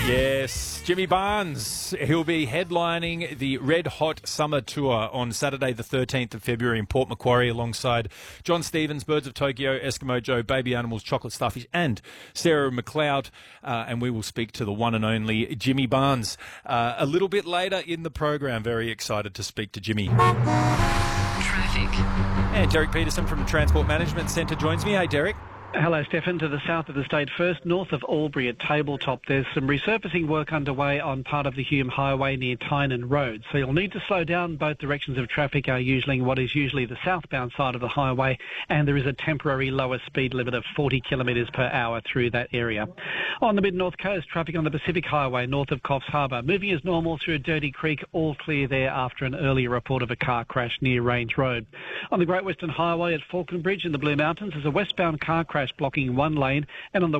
Yes, Jimmy Barnes. He'll be headlining the Red Hot Summer Tour on Saturday the 13th of February in Port Macquarie alongside John Stevens, Birds of Tokyo, Eskimo Joe, Baby Animals, Chocolate Starfish and Sarah McLeod. And we will speak to the one and only Jimmy Barnes a little bit later in the program. Very excited to speak to Jimmy. Traffic. And Derek Peterson from the Transport Management Centre joins me. Hey, Derek. Hello, Stefan. To the south of the state first, north of Albury at Tabletop, there's some resurfacing work underway on part of the Hume Highway near Tynan Road. So you'll need to slow down. Both directions of traffic are usually what is usually the southbound side of the highway, and there is a temporary lower speed limit of 40 kilometres per hour through that area. On the mid-north coast, traffic on the Pacific Highway north of Coffs Harbour, moving as normal through Dirty Creek, all clear there after an earlier report of a car crash near Range Road. On the Great Western Highway at Falcon Bridge in the Blue Mountains, there's a westbound car crash blocking one lane, and on the